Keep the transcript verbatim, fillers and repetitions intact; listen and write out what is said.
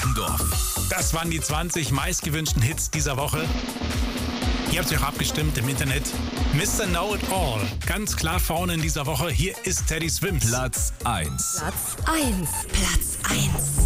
Altendorf. Das waren die zwanzig meistgewünschten Hits dieser Woche. Ihr habt euch auch abgestimmt im Internet. Mister Know-It-All, ganz klar vorne in dieser Woche. Hier ist Teddy Swims. Platz eins. Platz eins. Platz eins.